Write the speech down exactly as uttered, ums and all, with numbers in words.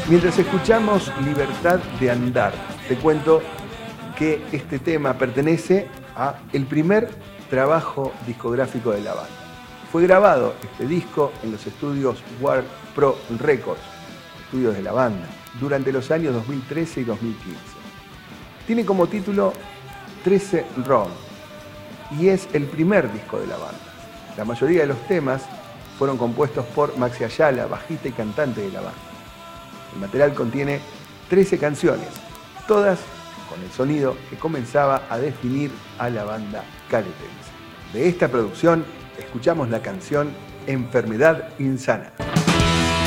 Mientras escuchamos Libertad de Andar, te cuento que este tema pertenece a el primer trabajo discográfico de la banda. Fue grabado este disco en los estudios Warp Pro Records, estudios de la banda, durante los años dos mil trece y dos mil quince. Tiene como título trece Ron y es el primer disco de la banda. La mayoría de los temas fueron compuestos por Maxi Ayala, bajista y cantante de la banda. El material contiene trece canciones, todas con el sonido que comenzaba a definir a la banda caletense. De esta producción escuchamos la canción Enfermedad Insana.